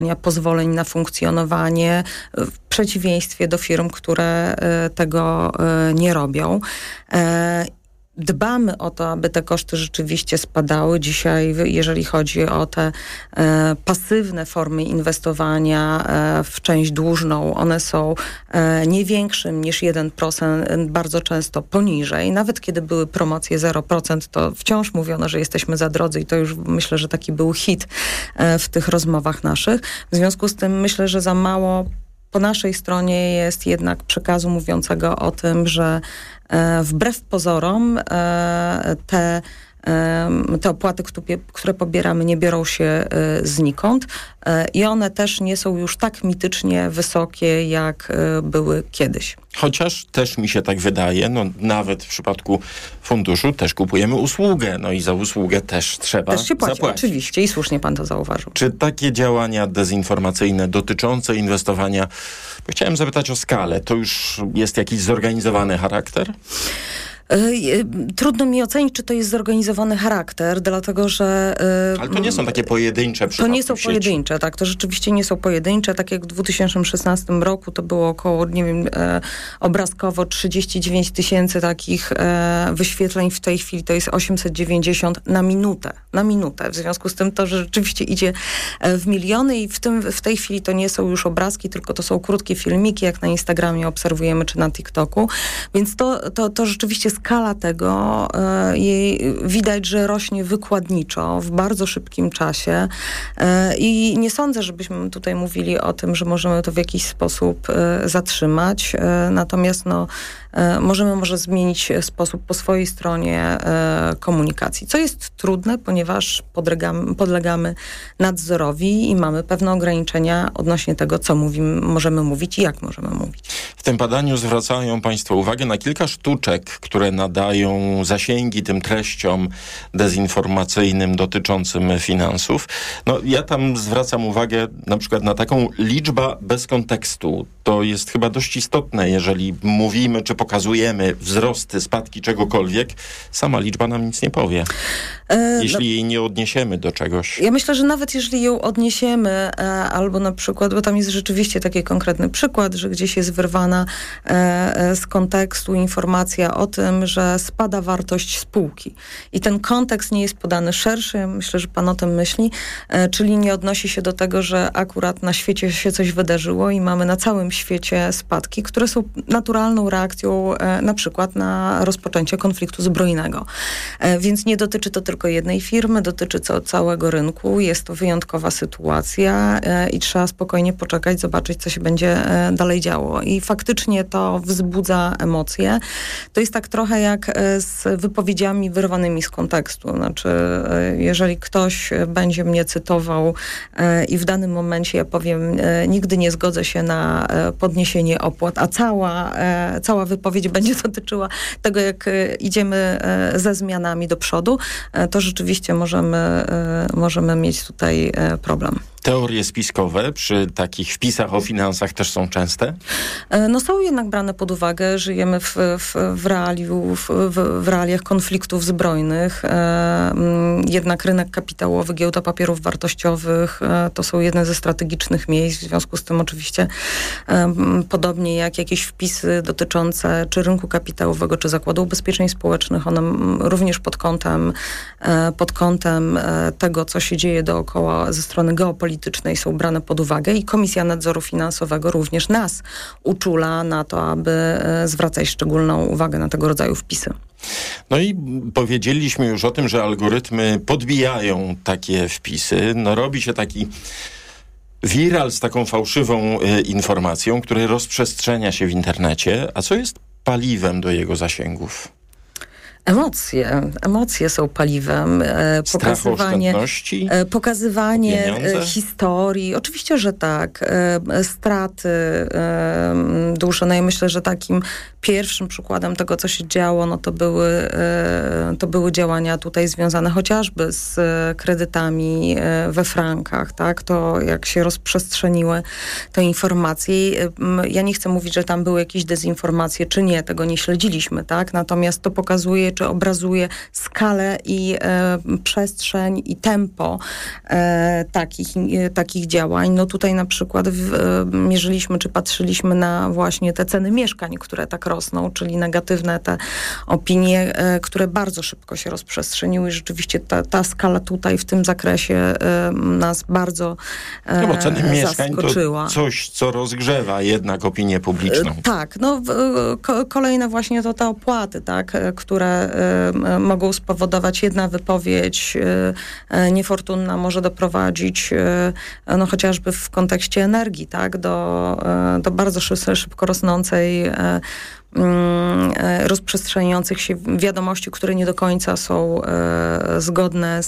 pozwoleń na funkcjonowanie, w przeciwieństwie do firm, które tego nie robią. Dbamy o to, aby te koszty rzeczywiście spadały. Dzisiaj, jeżeli chodzi o te pasywne formy inwestowania w część dłużną, one są nie większym niż 1%, bardzo często poniżej. Nawet kiedy były promocje 0%, to wciąż mówiono, że jesteśmy za drodzy i to już myślę, że taki był hit w tych rozmowach naszych. W związku z tym myślę, że za mało po naszej stronie jest jednak przekazu mówiącego o tym, że wbrew pozorom te opłaty, które pobieramy, nie biorą się znikąd i one też nie są już tak mitycznie wysokie, jak były kiedyś. Chociaż też mi się tak wydaje, nawet w przypadku funduszu też kupujemy usługę, i za usługę też trzeba też się płaci, zapłacić. oczywiście, i słusznie pan to zauważył. Czy takie działania dezinformacyjne dotyczące inwestowania, chciałem zapytać o skalę, to już jest jakiś zorganizowany charakter? Trudno mi ocenić, czy to jest zorganizowany charakter, dlatego że... Ale to nie są takie pojedyncze przypadki. To nie są pojedyncze, tak. To rzeczywiście nie są pojedyncze. Tak jak w 2016 roku to było około, obrazkowo 39 000 takich wyświetleń. W tej chwili to jest 890 na minutę. Na minutę. W związku z tym to, że rzeczywiście idzie w miliony i w tej chwili to nie są już obrazki, tylko to są krótkie filmiki, jak na Instagramie obserwujemy, czy na TikToku. Więc to rzeczywiście skala tego widać, że rośnie wykładniczo w bardzo szybkim czasie i nie sądzę, żebyśmy tutaj mówili o tym, że możemy to w jakiś sposób zatrzymać. Natomiast możemy może zmienić sposób po swojej stronie komunikacji, co jest trudne, ponieważ podlegamy nadzorowi i mamy pewne ograniczenia odnośnie tego, co możemy mówić i jak możemy mówić. W tym badaniu zwracają Państwo uwagę na kilka sztuczek, które nadają zasięgi tym treściom dezinformacyjnym dotyczącym finansów. Ja tam zwracam uwagę na przykład na taką liczbę bez kontekstu. To jest chyba dość istotne, jeżeli mówimy czy pokazujemy wzrosty, spadki czegokolwiek, sama liczba nam nic nie powie. Jeśli jej nie odniesiemy do czegoś. Ja myślę, że nawet jeżeli ją odniesiemy, albo na przykład, bo tam jest rzeczywiście taki konkretny przykład, że gdzieś jest wyrwana z kontekstu informacja o tym, że spada wartość spółki. I ten kontekst nie jest podany szerszy, myślę, że pan o tym myśli, czyli nie odnosi się do tego, że akurat na świecie się coś wydarzyło i mamy na całym świecie spadki, które są naturalną reakcją na przykład na rozpoczęcie konfliktu zbrojnego. Więc nie dotyczy to tylko jednej firmy, dotyczy całego rynku. Jest to wyjątkowa sytuacja i trzeba spokojnie poczekać, zobaczyć, co się będzie dalej działo. I faktycznie to wzbudza emocje. To jest tak trochę jak z wypowiedziami wyrwanymi z kontekstu. Znaczy, jeżeli ktoś będzie mnie cytował i w danym momencie ja powiem, nigdy nie zgodzę się na podniesienie opłat, a cała wypowiedź będzie dotyczyła tego, jak idziemy ze zmianami do przodu, to rzeczywiście możemy mieć tutaj problem. Teorie spiskowe przy takich wpisach o finansach też są częste? Są jednak brane pod uwagę. Żyjemy w realiach konfliktów zbrojnych. Jednak rynek kapitałowy, giełda papierów wartościowych to są jedne ze strategicznych miejsc. W związku z tym oczywiście podobnie jak jakieś wpisy dotyczące czy rynku kapitałowego, czy Zakładu Ubezpieczeń Społecznych, one również pod kątem tego, co się dzieje dookoła ze strony geopolitycznej są brane pod uwagę i Komisja Nadzoru Finansowego również nas uczula na to, aby zwracać szczególną uwagę na tego rodzaju wpisy. I powiedzieliśmy już o tym, że algorytmy podbijają takie wpisy. Robi się taki wiral z taką fałszywą informacją, która rozprzestrzenia się w internecie. A co jest paliwem do jego zasięgów? Emocje są paliwem. Pokazywanie historii. Oczywiście, że tak. Straty duże. Ja myślę, że takim pierwszym przykładem tego, co się działo, to były działania tutaj związane chociażby z kredytami we frankach, tak? To jak się rozprzestrzeniły te informacje. Ja nie chcę mówić, że tam były jakieś dezinformacje, czy nie. Tego nie śledziliśmy, tak? Natomiast to pokazuje, pokazuje, czy obrazuje skalę i przestrzeń i tempo takich działań. No tutaj na przykład mierzyliśmy, czy patrzyliśmy na właśnie te ceny mieszkań, które tak rosną, czyli negatywne te opinie, które bardzo szybko się rozprzestrzeniły i rzeczywiście ta skala tutaj w tym zakresie nas bardzo no bo ceny mieszkań zaskoczyła. To coś, co rozgrzewa jednak opinię publiczną. Tak, no kolejne właśnie to te opłaty, tak, które mogą spowodować jedna wypowiedź niefortunna może doprowadzić no chociażby w kontekście energii, tak, do bardzo szybko rosnącej rozprzestrzeniających się wiadomości, które nie do końca są zgodne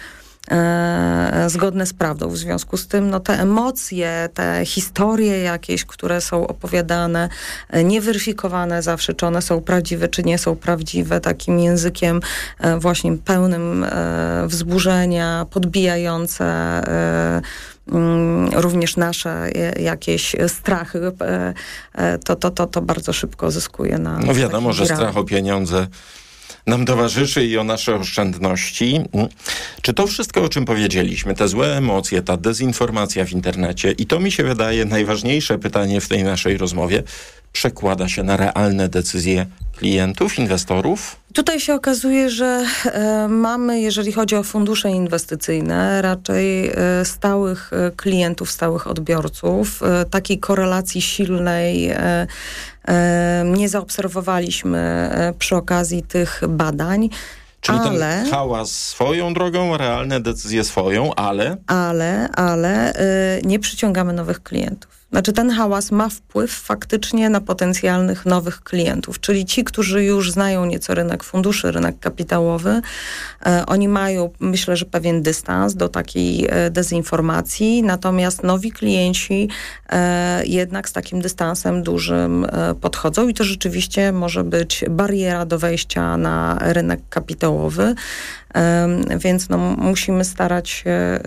z prawdą. W związku z tym no, te emocje, te historie jakieś, które są opowiadane, nieweryfikowane zawsze, czy one są prawdziwe, czy nie są prawdziwe, takim językiem właśnie pełnym wzburzenia, podbijające również nasze jakieś strachy, to bardzo szybko zyskuje na... No wiadomo, że strach o pieniądze nam towarzyszy i o nasze oszczędności. Czy to wszystko, o czym powiedzieliśmy, te złe emocje, ta dezinformacja w internecie i to mi się wydaje najważniejsze pytanie w tej naszej rozmowie, przekłada się na realne decyzje klientów, inwestorów? Tutaj się okazuje, że mamy, jeżeli chodzi o fundusze inwestycyjne, raczej stałych klientów, stałych odbiorców. Takiej korelacji silnej nie zaobserwowaliśmy przy okazji tych badań. Czyli ten hałas swoją drogą, realne decyzje swoją, ale nie przyciągamy nowych klientów. Znaczy ten hałas ma wpływ faktycznie na potencjalnych nowych klientów, czyli ci, którzy już znają nieco rynek funduszy, rynek kapitałowy, oni mają, myślę, że pewien dystans do takiej dezinformacji, natomiast nowi klienci jednak z takim dystansem dużym podchodzą i to rzeczywiście może być bariera do wejścia na rynek kapitałowy, więc no, musimy starać się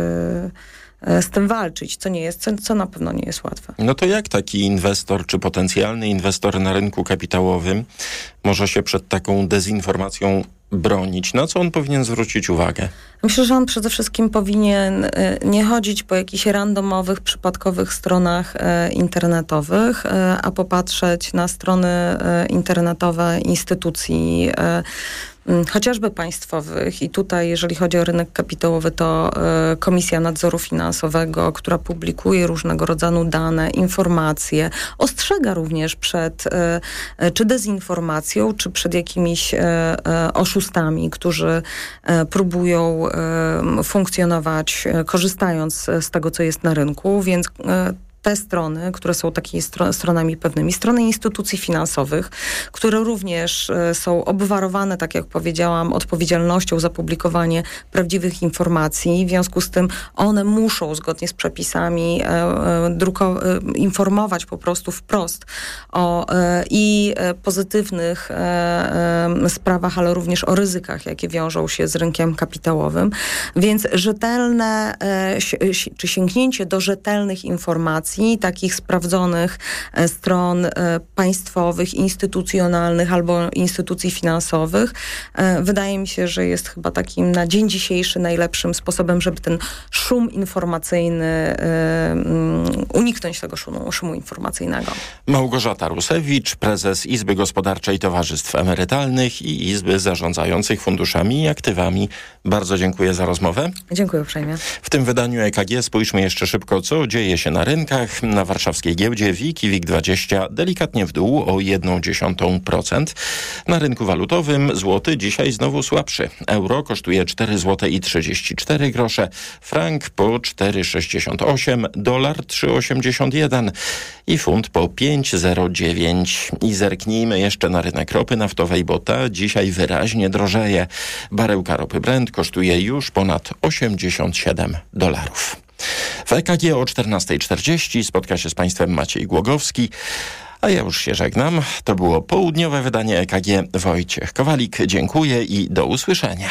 z tym walczyć, co na pewno nie jest łatwe. No to jak taki inwestor, czy potencjalny inwestor na rynku kapitałowym może się przed taką dezinformacją bronić? Na co on powinien zwrócić uwagę? Myślę, że on przede wszystkim powinien nie chodzić po jakichś randomowych, przypadkowych stronach internetowych, a popatrzeć na strony internetowe instytucji chociażby państwowych i tutaj, jeżeli chodzi o rynek kapitałowy, to Komisja Nadzoru Finansowego, która publikuje różnego rodzaju dane, informacje, ostrzega również przed czy dezinformacją, czy przed jakimiś oszustami, którzy próbują funkcjonować, korzystając z tego, co jest na rynku, więc te strony, które są takimi stronami pewnymi, strony instytucji finansowych, które również są obwarowane, tak jak powiedziałam, odpowiedzialnością za publikowanie prawdziwych informacji. W związku z tym one muszą zgodnie z przepisami informować po prostu wprost o i pozytywnych sprawach, ale również o ryzykach, jakie wiążą się z rynkiem kapitałowym. Więc rzetelne, czy sięgnięcie do rzetelnych informacji, takich sprawdzonych stron państwowych, instytucjonalnych albo instytucji finansowych. Wydaje mi się, że jest chyba takim na dzień dzisiejszy najlepszym sposobem, żeby ten szum informacyjny, uniknąć tego szumu informacyjnego. Małgorzata Rusewicz, prezes Izby Gospodarczej Towarzystw Emerytalnych i Izby Zarządzających Funduszami i Aktywami. Bardzo dziękuję za rozmowę. Dziękuję uprzejmie. W tym wydaniu EKG spójrzmy jeszcze szybko, co dzieje się na rynkach. Na warszawskiej giełdzie WIG i WIG20 delikatnie w dół o 0,1%. Na rynku walutowym złoty dzisiaj znowu słabszy. Euro kosztuje 4,34 zł, frank po 4,68, dolar 3,81 i funt po 5,09. I zerknijmy jeszcze na rynek ropy naftowej, bo ta dzisiaj wyraźnie drożeje. Baryłka ropy Brent kosztuje już ponad $87. W EKG o 14:40 spotka się z Państwem Maciej Głogowski, a ja już się żegnam. To było południowe wydanie EKG. Wojciech Kowalik, dziękuję i do usłyszenia.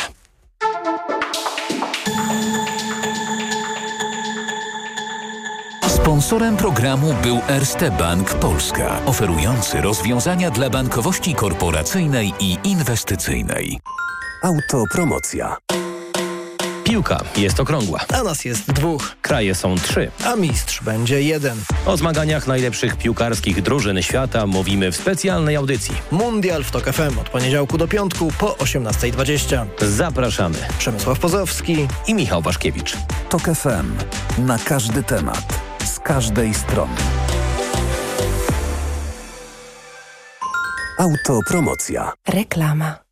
Sponsorem programu był Erste Bank Polska, oferujący rozwiązania dla bankowości korporacyjnej i inwestycyjnej. Autopromocja. Piłka jest okrągła. A nas jest 2. Kraje są 3. A mistrz będzie 1. O zmaganiach najlepszych piłkarskich drużyn świata mówimy w specjalnej audycji. Mundial w TOK FM od poniedziałku do piątku po 18:20. Zapraszamy. Przemysław Pozowski i Michał Waszkiewicz. TOK FM. Na każdy temat. Z każdej strony. Autopromocja. Reklama.